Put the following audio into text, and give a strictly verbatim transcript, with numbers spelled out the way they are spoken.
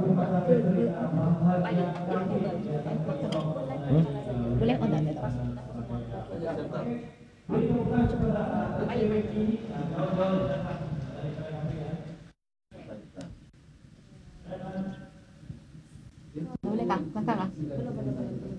Hmm? Boleh on tak dia tak? Boleh kah? Makan kah?